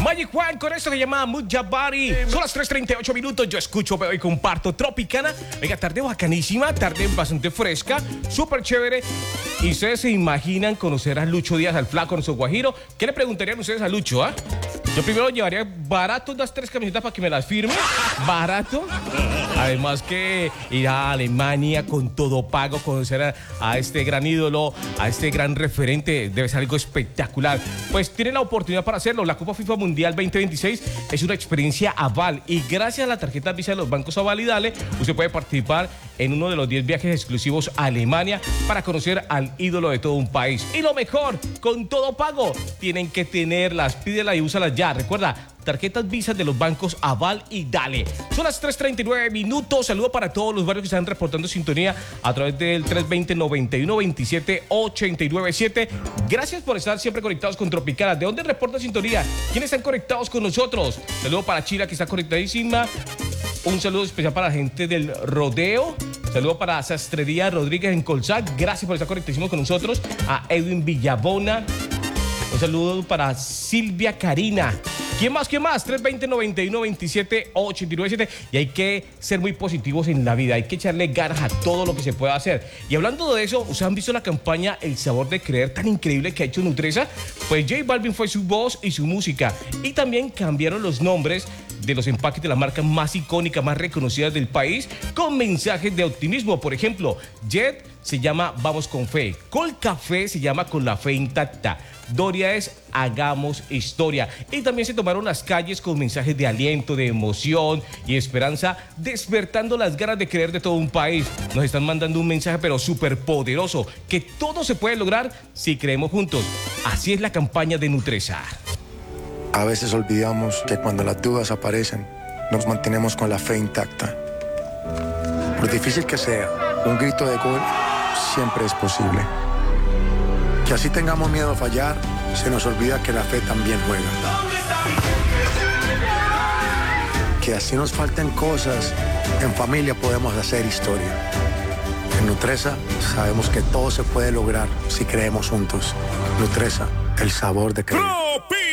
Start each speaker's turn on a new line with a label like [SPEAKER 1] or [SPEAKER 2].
[SPEAKER 1] Magic Juan con esto que se llama Mujabari. Son las 3:38 minutos. Yo escucho, veo y comparto Tropicana. Venga, tarde bacanísima, tarde bastante fresca, súper chévere. Y ustedes se imaginan conocer a Lucho Díaz, al flaco, nuestro guajiro. ¿Qué le preguntarían ustedes a Lucho, ah? Yo primero llevaría barato unas 3 camisetas para que me las firme. Barato. Además que ir a Alemania con todo pago, conocer a este gran ídolo, a este gran referente, debe ser algo espectacular. Pues tienen la oportunidad para hacerlo. La Copa FIFA Mundial 2026 es una experiencia Aval y gracias a la tarjeta Visa de los bancos Aval y Dale, usted puede participar en uno de los 10 viajes exclusivos a Alemania para conocer al ídolo de todo un país. Y lo mejor, con todo pago, tienen que tenerlas, pídelas y úsalas ya. Recuerda, tarjetas Visa de los bancos Aval y Dale. Son las 3:39 minutos. Saludo para todos los barrios que están reportando sintonía a través del 320-91-27-897. Gracias por estar siempre conectados con Tropicana. ¿De dónde reporta sintonía? ¿Quiénes están conectados con nosotros? Saludo para Chila, que está conectadísima. Un saludo especial para la gente del Rodeo. Saludo para Sastrería Rodríguez en Colzac. Gracias por estar conectadísimos con nosotros. A Edwin Villabona. Un saludo para Silvia Karina. ¿Quién más? ¿Quién más? 320-91-27-897. Y hay que ser muy positivos en la vida. Hay que echarle ganas a todo lo que se pueda hacer. Y hablando de eso, ¿ustedes han visto la campaña El Sabor de Creer tan increíble que ha hecho Nutresa? Pues J Balvin fue su voz y su música. Y también cambiaron los nombres de los empaques de las marcas más icónicas, más reconocidas del país, con mensajes de optimismo. Por ejemplo, Jet se llama Vamos con Fe. Colcafé se llama Con la Fe Intacta. Doria es Hagamos Historia. Y también se tomaron las calles con mensajes de aliento, de emoción y esperanza, despertando las ganas de creer de todo un país. Nos están mandando un mensaje pero súper poderoso, que todo se puede lograr si creemos juntos. Así es la campaña de Nutresa.
[SPEAKER 2] A veces olvidamos que cuando las dudas aparecen, nos mantenemos con la fe intacta. Por difícil que sea, un grito de gol siempre es posible. Que así tengamos miedo a fallar, se nos olvida que la fe también juega. Que así nos falten cosas, en familia podemos hacer historia. En Nutresa sabemos que todo se puede lograr si creemos juntos. Nutresa, el sabor de creer.